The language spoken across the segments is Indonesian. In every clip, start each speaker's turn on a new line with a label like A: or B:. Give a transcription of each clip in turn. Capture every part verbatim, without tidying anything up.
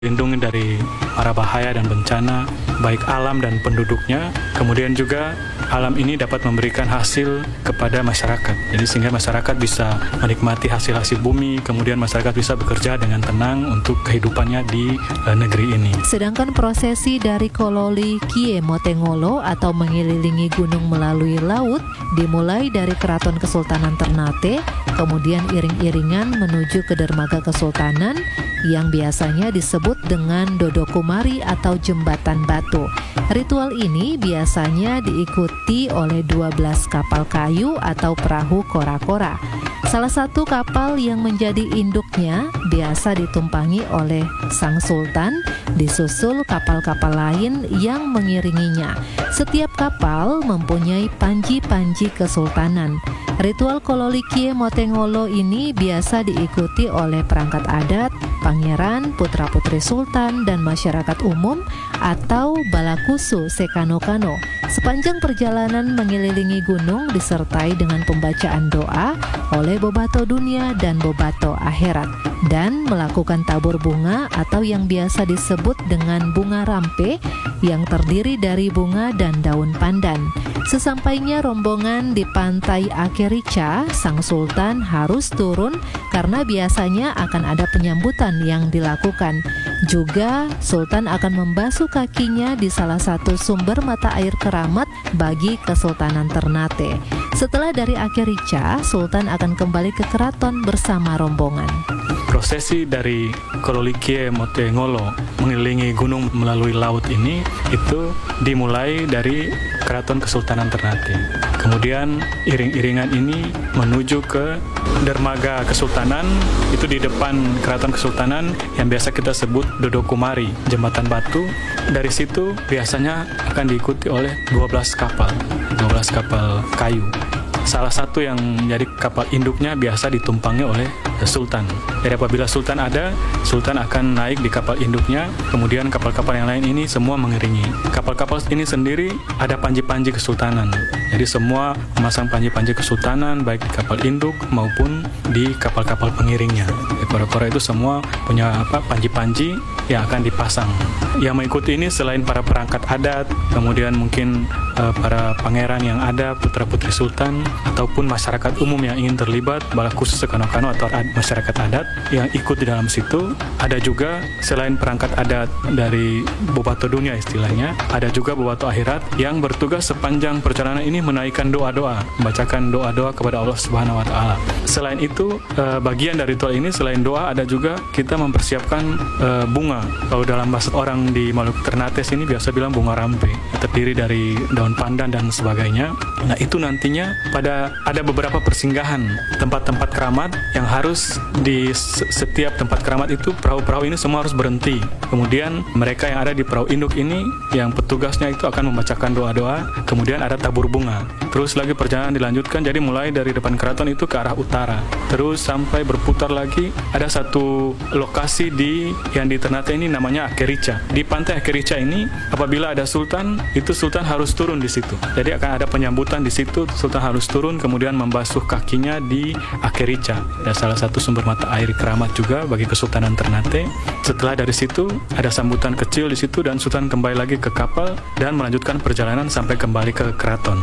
A: lindungi dari para bahaya dan bencana, baik alam dan penduduknya. Kemudian juga alam ini dapat memberikan hasil kepada masyarakat. Jadi sehingga masyarakat bisa menikmati hasil-hasil bumi, kemudian masyarakat bisa bekerja dengan tenang untuk kehidupannya di uh, negeri ini.
B: Sedangkan prosesi dari Kololi Kie Motengolo atau mengelilingi gunung melalui laut dimulai dari Keraton Kesultanan Ternate, kemudian iring-iringan menuju ke dermaga kesultanan yang biasanya disebut dengan Dodokumari atau jembatan batu. Ritual ini biasanya diikuti oleh dua belas kapal kayu atau perahu kora-kora. Salah satu kapal yang menjadi induknya biasa ditumpangi oleh sang sultan, disusul kapal-kapal lain yang mengiringinya. Setiap kapal mempunyai panji-panji kesultanan. Ritual Kololi Kie Motengolo ini biasa diikuti oleh perangkat adat, pangeran, putra-putri sultan, dan masyarakat umum atau balakusu sekano-kano. Sepanjang perjalanan mengelilingi gunung disertai dengan pembacaan doa oleh Bobato Dunia dan Bobato Akhirat, dan melakukan tabur bunga atau yang biasa disebut dengan bunga rampe yang terdiri dari bunga dan daun pandan. Sesampainya rombongan di pantai Akerica, sang sultan harus turun karena biasanya akan ada penyambutan yang dilakukan. Juga sultan akan membasuh kakinya di salah satu sumber mata air keramat bagi Kesultanan Ternate. Setelah dari Akerica, sultan akan kembali ke keraton bersama rombongan.
A: Prosesi dari Kololi Kie Motengolo mengelilingi gunung melalui laut ini itu dimulai dari Keraton Kesultanan Ternate. Kemudian iring-iringan ini menuju ke dermaga kesultanan, itu di depan Keraton Kesultanan yang biasa kita sebut Dodokumari, jembatan batu. Dari situ biasanya akan diikuti oleh dua belas kapal, dua belas kapal kayu. Salah satu yang menjadi kapal induknya biasa ditumpangi oleh sultan. Jadi apabila sultan ada, sultan akan naik di kapal induknya, kemudian kapal-kapal yang lain ini semua mengiringi. Kapal-kapal ini sendiri ada panji-panji kesultanan. Jadi semua memasang panji-panji kesultanan baik di kapal induk maupun di kapal-kapal pengiringnya. Kora-kora itu semua punya apa panji-panji yang akan dipasang. Yang mengikuti ini selain para perangkat adat, kemudian mungkin uh, para pangeran yang ada, putra-putri sultan, ataupun masyarakat umum yang ingin terlibat, balakusu sekano-kano atau ad- masyarakat adat yang ikut di dalam situ. Ada juga selain perangkat adat dari Bobato Dunia istilahnya, ada juga Bobato Akhirat yang bertugas sepanjang perjalanan ini menaikkan doa-doa, membacakan doa-doa kepada Allah Subhanahu wa taala. Selain itu, uh, bagian dari ritual ini selain doa ada juga kita mempersiapkan uh, bunga. Kalau dalam bahasa orang di Maluku Ternate sini biasa bilang bunga rampe, terdiri dari daun pandan dan sebagainya. Nah, itu nantinya pada ada beberapa persinggahan tempat-tempat keramat yang harus di setiap tempat keramat itu perahu-perahu ini semua harus berhenti. Kemudian mereka yang ada di perahu induk ini yang petugasnya itu akan membacakan doa-doa, kemudian ada tabur bunga. Terus lagi perjalanan dilanjutkan, jadi mulai dari depan keraton itu ke arah utara. Terus sampai berputar lagi, ada satu lokasi di yang di Ternate ini namanya Akerica. Di pantai Akerica ini apabila ada sultan, itu sultan harus turun di situ. Jadi akan ada penyambutan di situ, sultan harus turun kemudian membasuh kakinya di Akerica. Dan salah satu sumber mata air keramat juga bagi Kesultanan Ternate. Setelah dari situ ada sambutan kecil di situ dan sultan kembali lagi ke kapal dan melanjutkan perjalanan sampai kembali ke keraton.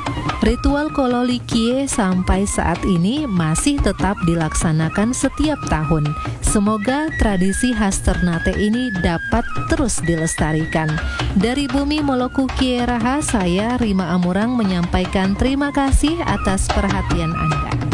B: Ritual Kololi Kie sampai saat ini masih tetap dilaksanakan setiap tahun. Semoga tradisi khas Ternate ini dapat terus dilestarikan. Dari Bumi Moloku Kie Raha, saya Rima Amurang menyampaikan terima kasih atas perhatian Anda.